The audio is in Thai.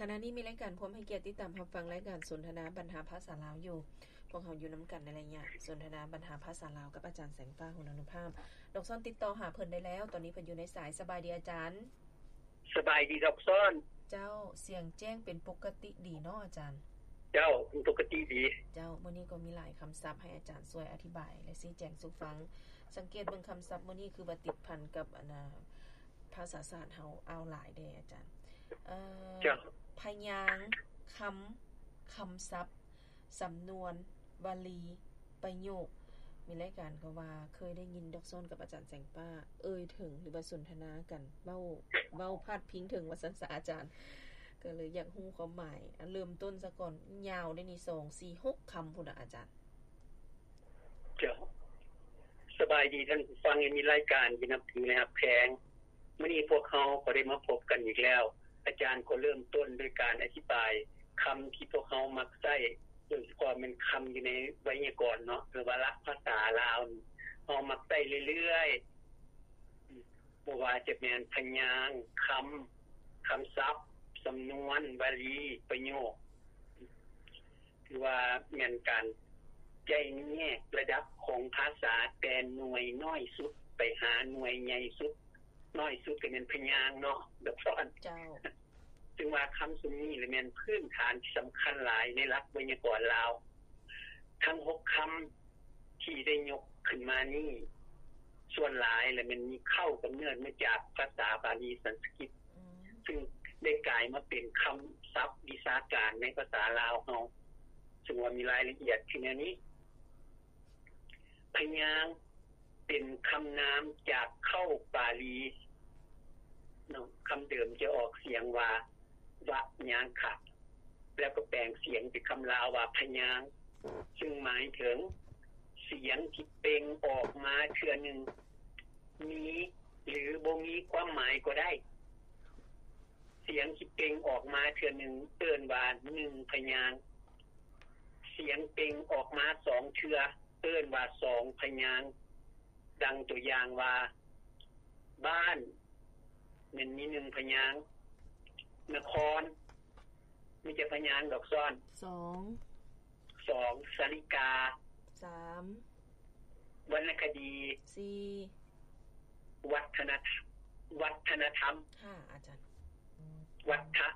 ขณะนี้มีรายการพร้อมให้เกียรติติดตามรับฟังรายการสนทนาบรรหาภาษาลาวอยู่พวกเขาอยู่นํากันในระยะสนทนาบรรหาภาษาลาวกับอาจารย์แสงฟ้าหุ่นอนุภาพดอกซ้อนติดต่อหาเพิ่นได้แล้วตอนนี้เพิ่นอยู่ในสายสบายดีอาจารย์สบายดีดอกซ้อนเจ้าเสียงแจ้งเป็นปกติดีเนาะอาจารย์เจ้าเป็นปกติดีเจ้ามื้อนี้ก็มีหลายคําศัพท์ให้อาจารย์ช่วยอธิบายและชี้แจงสู่ฟังสังเกตเบิ่งคําศัพท์มื้อนี้คือว่าติดพันกับภาษาศาสตร์เฮาเอาหลายเด้อาจารย์เจ้าพยางค์คําศัพท์สำนวนวลีประโยคมีรายการก็ว่าเคยได้ยินดอกซ้อนกับอาจารย์แสงป้าถึงหรือว่าสนทนากันเว้าพาดพิงถึงว่าซั่นซะอาจารย์ก็เลยอยากรู้ความหมายเริ่มต้นซะก่อนยาวได้นี่2 4 6 คําพุ่นน่ะอาจารย์เจ้าสบายดีท่านฟังมีรายการที่นับถือนะครับแพงมื้อนี้พวกเฮาก็ได้มาพบกันอีกแล้วอาจารย์ก็เริ่มต้นด้วยการอธิบายคําที่พวกเฮามักใช้โดยเฉพาะมันคําอยู่ในไวยากรณ์เนาะหรือว่าภาษาลาวเฮามักใช้เรื่อยๆบ่ว่าจะเป็นพยางค์คําศัพท์สำนวนวลีประโยคคือว่าแม่นการใจแยกระดับของภาษาแต่หน่วยน้อยสุดไปหาหน่วยใหญ่สุดน้อยสุดก็เป็นพยางค์เนาะแบบซ้อนเจ้าซึ่งว่าคําซุมนี้แม่นพื้นฐานที่สําคัญหลายในหลักไวยากรณ์ลาวทั้ง6คําที่ได้ยกขึ้นมานี้ส่วนหลายแล้วมันมีเข้ากำเนิดมาจากภาษาบาลีสันสกฤตซึ่งได้กลายมาเป็นคําศัพท์วิชาการในภาษาลาวเฮาซึ่งว่ามีรายละเอียดที่แนวนี้พยางค์เป็นคํานามจากเข้าบาลีเนาะคําเดิมจะออกเสียงว่าวะยางขะแล้วก็แปลงเสียงเป็นคําลาวว่าพยางค์ซึ่งหมายถึงเสียงที่เปล่งออกมาเทื่อนึงมีหรือบ่มีความหมายก็ได้เสียงที่เปล่งออกมาเทื่อนึงเอิ้นว่า1พยางค์เสียงเปล่งออกมา2เทื่อเอิ้นว่า2พยางค์ดังตัวอย่างว่าบ้านมันมี1พยางค์นครมีจะพยางค์ดอกซ้อน2สาริกา3วรรณคดี4วัฒนธรรม5อาจารย์วัฒ